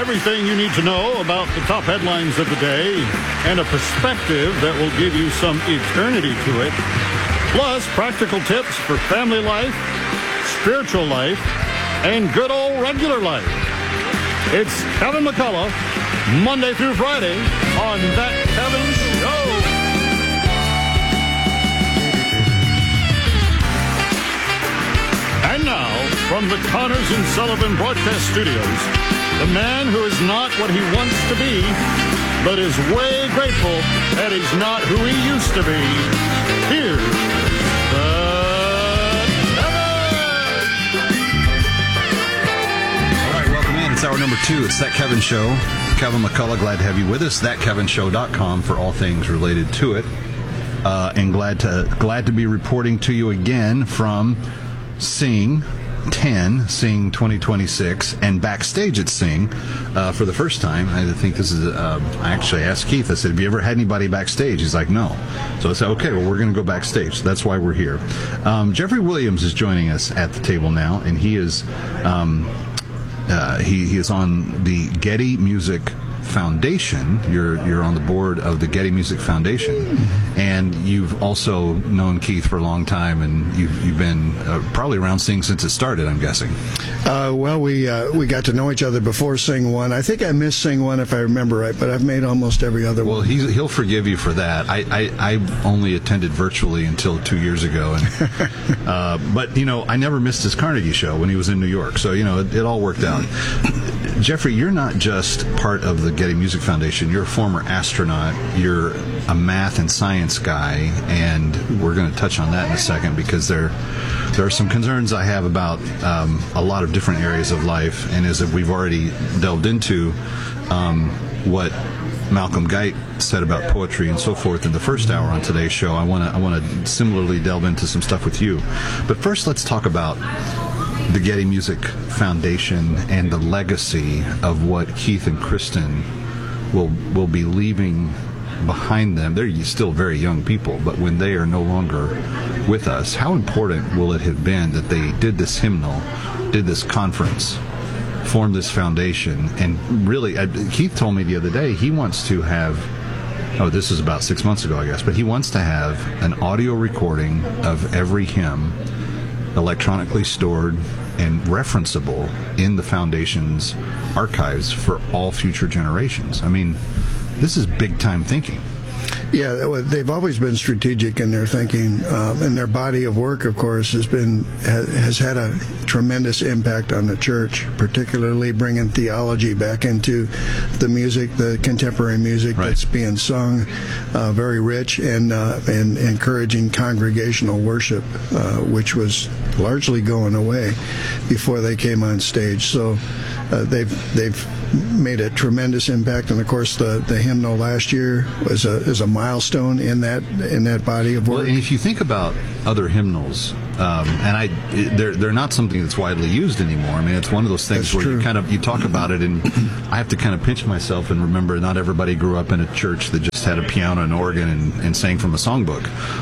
Everything you need to know about the top headlines of the day and a perspective that will give you some eternity to it. Plus, practical tips for family life, spiritual life, and good old regular life. It's Kevin McCullough, Monday through Friday on That Kevin Show. And now, from the Connors and Sullivan Broadcast Studios, the man who is not what he wants to be, but is way grateful that he's not who he used to be. Here's the Kevin! All right, welcome in. It's hour number 2. It's That Kevin Show. Kevin McCullough, glad to have you with us. ThatKevinShow.com for all things related to it. And glad to be reporting to you again from Sing 10, Sing 2026, and backstage at Sing for the first time. I think this is, I actually asked Keith, I said, have you ever had anybody backstage? He's like, no. So I said, okay, well, we're going to go backstage. So that's why we're here. Jeffrey Williams is joining us at the table now, and he is he is on the Getty Music Foundation. You're on the board of the Getty Music Foundation, and you've also known Keith for a long time, and you've been probably around Sing since it started, I'm guessing. Well, we got to know each other before Sing 1. I think I missed Sing 1 if I remember right, but I've made almost every other one. Well, he'll forgive you for that. I only attended virtually until 2 years ago, and but I never missed his Carnegie show when he was in New York, so it all worked out. Jeffrey, you're not just part of the Getty Music Foundation. You're a former astronaut. You're a math and science guy, and we're going to touch on that in a second because there are some concerns I have about a lot of different areas of life, and as we've already delved into what Malcolm Guite said about poetry and so forth in the first hour on today's show, I want to similarly delve into some stuff with you. But first, let's talk about the Getty Music Foundation and the legacy of what Keith and Kristen will be leaving behind them. They're still very young people, but when they are no longer with us, how important will it have been that they did this hymnal, did this conference, formed this foundation, and really, Keith told me the other day he wants to have, this is about 6 months ago, I guess, but he wants to have an audio recording of every hymn electronically stored and referenceable in the Foundation's archives for all future generations. I mean, this is big-time thinking. Yeah, they've always been strategic in their thinking, and their body of work, of course, has had a tremendous impact on the church, particularly bringing theology back into the music, the contemporary music that's being sung, very rich, and encouraging congregational worship, which was largely going away before they came on stage. So they've made a tremendous impact, and of course the hymnal last year is a milestone in that body of work. Well, and if you think about other hymnals, they're not something that's widely used anymore. I mean, it's one of those things where you talk about it, and I have to kind of pinch myself and remember not everybody grew up in a church that just had a piano and organ and sang from a songbook.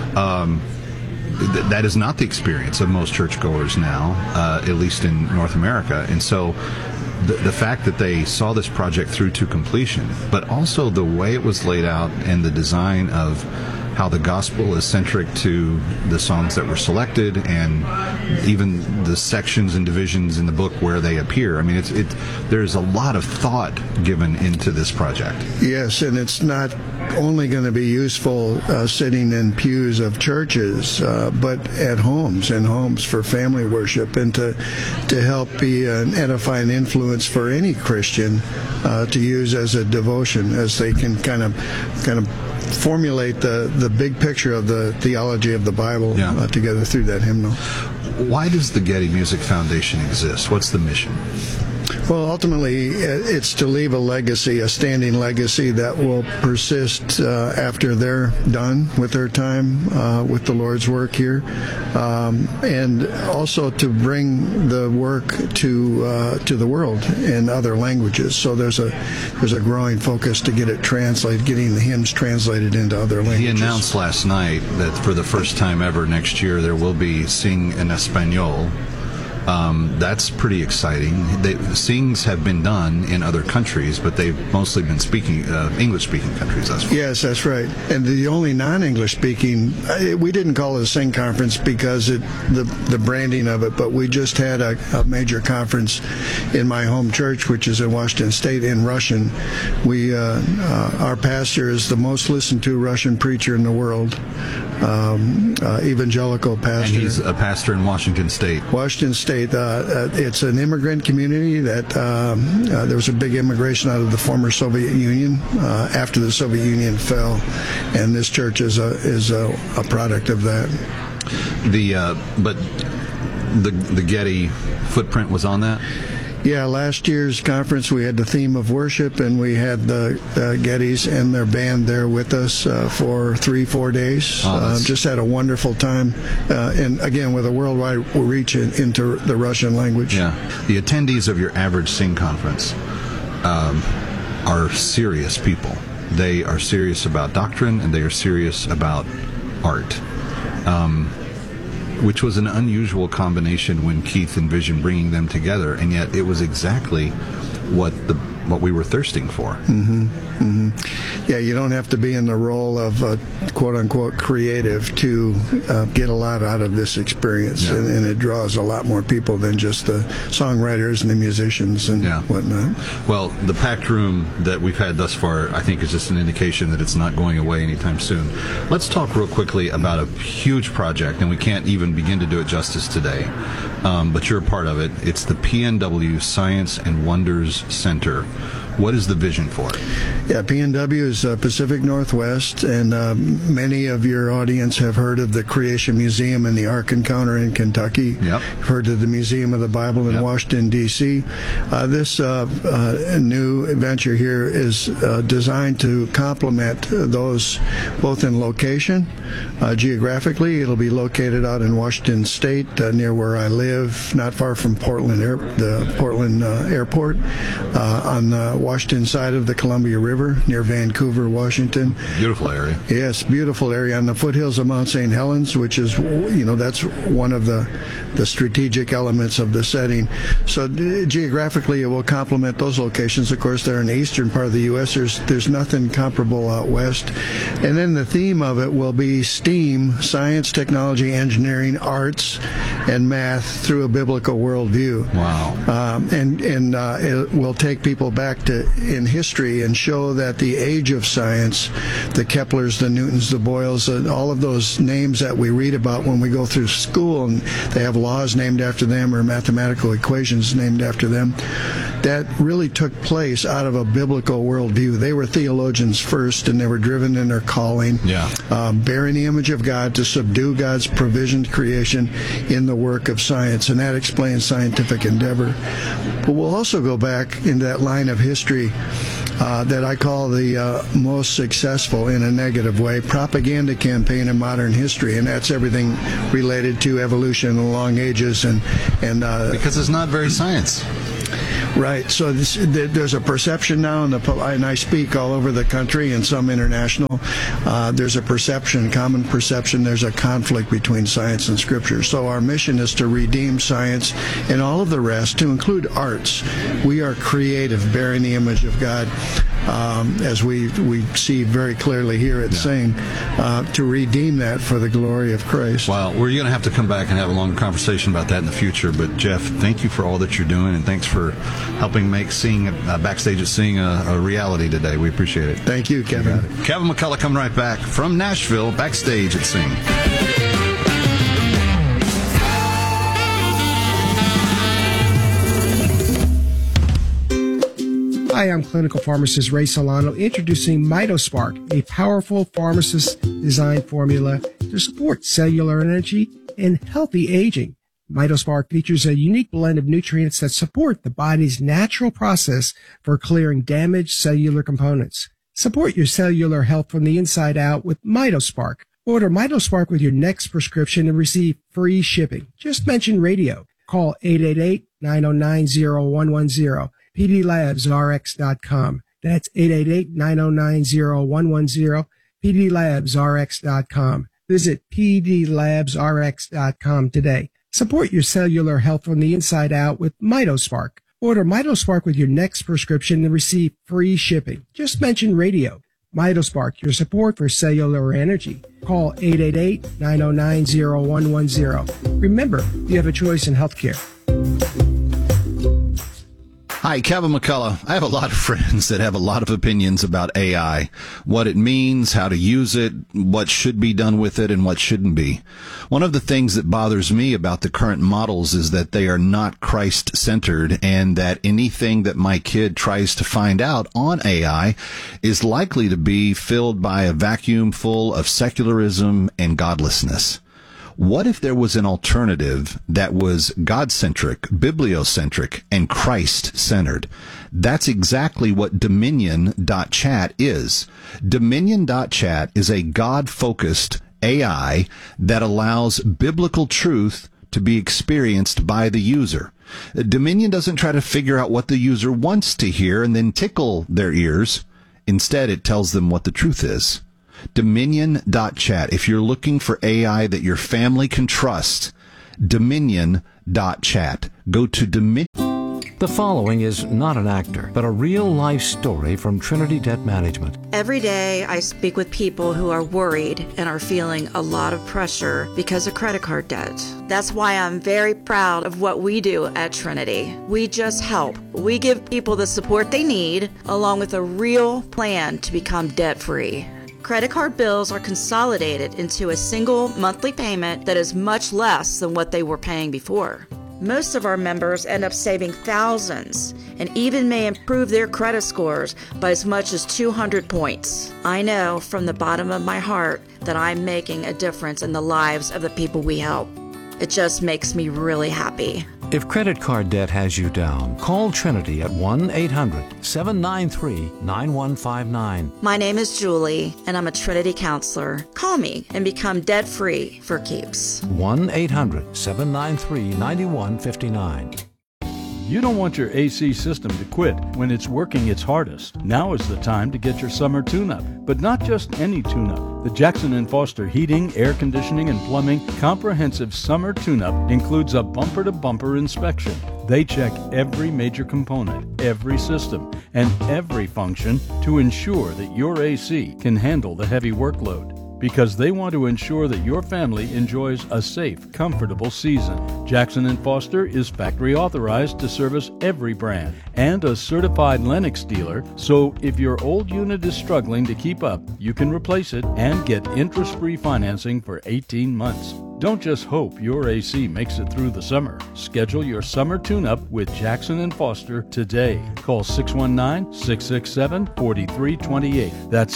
That is not the experience of most churchgoers now, at least in North America, and so the fact that they saw this project through to completion, but also the way it was laid out and the design of how the gospel is centric to the songs that were selected, and even the sections and divisions in the book where they appear. I mean, there's a lot of thought given into this project. Yes, and it's not only going to be useful sitting in pews of churches, but at homes for family worship, and to help be an edifying influence for any Christian to use as a devotion, as they can kind of formulate the big picture of the theology of the Bible together through that hymnal. Why does the Getty Music Foundation exist? What's the mission? Well, ultimately, it's to leave a legacy, a standing legacy that will persist after they're done with their time with the Lord's work here, and also to bring the work to the world in other languages. So there's a growing focus to get it translated, getting the hymns translated into other languages. He announced last night that for the first time ever next year there will be Sing en Español, That's pretty exciting. Sings have been done in other countries, but they've mostly been English-speaking countries thus far. Yes, that's right. And the only non-English speaking, we didn't call it a Sing conference because the branding of it, but we just had a major conference in my home church, which is in Washington State, in Russian. Our pastor is the most listened to Russian preacher in the world, evangelical pastor. And he's a pastor in Washington State. Washington State. It's an immigrant community that there was a big immigration out of the former Soviet Union after the Soviet Union fell, and this church is a product of that. But the Getty footprint was on that? Yeah, last year's conference we had the theme of worship, and we had the Gettys and their band there with us for 3-4 days. Just had a wonderful time, and again with a worldwide reach into the Russian language. Yeah, the attendees of your average Sing conference are serious people. They are serious about doctrine, and they are serious about art. Which was an unusual combination when Keith envisioned bringing them together, and yet it was exactly what we were thirsting for. Mm-hmm. Mm-hmm. Yeah, you don't have to be in the role of quote-unquote creative to get a lot out of this experience, yeah. and it draws a lot more people than just the songwriters and the musicians and whatnot. Well, the packed room that we've had thus far, I think, is just an indication that it's not going away anytime soon. Let's talk real quickly about a huge project, and we can't even begin to do it justice today, but you're a part of it. It's the PNW Science and Wonders Center. What is the vision for it? Yeah, PNW is Pacific Northwest, and many of your audience have heard of the Creation Museum and the Ark Encounter in Kentucky. Yep. You've heard of the Museum of the Bible in Washington, D.C. This new venture here is designed to complement those both in location. Geographically, it'll be located out in Washington State, near where I live, not far from the Portland Airport, on the Washington side of the Columbia River, near Vancouver, Washington. Beautiful area. Yes, beautiful area on the foothills of Mount St. Helens, which is, that's one of the strategic elements of the setting. So geographically, it will complement those locations. Of course, they're in the eastern part of the U.S. There's nothing comparable out west. And then the theme of it will be STEAM, science, technology, engineering, arts, and math through a biblical worldview. Wow. And it will take people back in history and show that the age of science, the Keplers, the Newtons, the Boyles, all of those names that we read about when we go through school, and they have laws named after them or mathematical equations named after them, that really took place out of a biblical worldview. They were theologians first, and they were driven in their calling, bearing the image of God to subdue God's provisioned creation in the work of science, and that explains scientific endeavor. But we'll also go back into that line of history that I call the most successful, in a negative way, propaganda campaign in modern history, and that's everything related to evolution and long ages and because it's not very science. Right. So there's a perception now, and I speak all over the country and some international. There's a perception, common perception, there's a conflict between science and Scripture. So our mission is to redeem science and all of the rest, to include arts. We are creative, bearing the image of God, as we see very clearly here at Sing, to redeem that for the glory of Christ. Well, we're going to have to come back and have a long conversation about that in the future. But Jeff, thank you for all that you're doing, and thanks for helping make Sing, Backstage at Sing, a reality today. We appreciate it. Thank you, Kevin. Kevin McCullough coming right back from Nashville, Backstage at Sing. Hi, I'm clinical pharmacist Ray Solano, introducing MitoSpark, a powerful pharmacist-designed formula to support cellular energy and healthy aging. MitoSpark features a unique blend of nutrients that support the body's natural process for clearing damaged cellular components. Support your cellular health from the inside out with MitoSpark. Order MitoSpark with your next prescription and receive free shipping. Just mention radio. Call 888-909-0110. PDLabsRx.com. That's 888-909-0110. PDLabsRx.com. Visit PDLabsRx.com today. Support your cellular health from the inside out with MitoSpark. Order MitoSpark with your next prescription and receive free shipping. Just mention radio. MitoSpark, your support for cellular energy. Call 888-909-0110. Remember, you have a choice in healthcare. Hi, Kevin McCullough. I have a lot of friends that have a lot of opinions about AI, what it means, how to use it, what should be done with it, and what shouldn't be. One of the things that bothers me about the current models is that they are not Christ-centered, and that anything that my kid tries to find out on AI is likely to be filled by a vacuum full of secularism and godlessness. What if there was an alternative that was God-centric, bibliocentric, and Christ-centered? That's exactly what Dominion.chat is. Dominion.chat is a God-focused AI that allows biblical truth to be experienced by the user. Dominion doesn't try to figure out what the user wants to hear and then tickle their ears. Instead, it tells them what the truth is. Dominion.chat. If you're looking for AI that your family can trust, Dominion.chat. Go to Dominion. The following is not an actor, but a real-life story from Trinity Debt Management. Every day I speak with people who are worried and are feeling a lot of pressure because of credit card debt. That's why I'm very proud of what we do at Trinity. We just help. We give people the support they need, along with a real plan to become debt-free. Credit card bills are consolidated into a single monthly payment that is much less than what they were paying before. Most of our members end up saving thousands and even may improve their credit scores by as much as 200 points. I know from the bottom of my heart that I'm making a difference in the lives of the people we help. It just makes me really happy. If credit card debt has you down, call Trinity at 1-800-793-9159. My name is Julie, and I'm a Trinity counselor. Call me and become debt-free for keeps. 1-800-793-9159. You don't want your AC system to quit when it's working its hardest. Now is the time to get your summer tune-up, but not just any tune-up. The Jackson & Foster Heating, Air Conditioning, and Plumbing Comprehensive Summer Tune-Up includes a bumper-to-bumper inspection. They check every major component, every system, and every function to ensure that your AC can handle the heavy workload, because they want to ensure that your family enjoys a safe, comfortable season. Jackson & Foster is factory authorized to service every brand and a certified Lennox dealer, so if your old unit is struggling to keep up, you can replace it and get interest-free financing for 18 months. Don't just hope your AC makes it through the summer. Schedule your summer tune-up with Jackson & Foster today. Call 619-667-4328. That's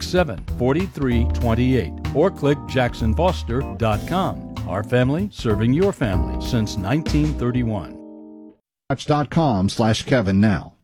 667-4328. Or click jacksonfoster.com. Our family serving your family since 1931. Watch.com/Kevin now.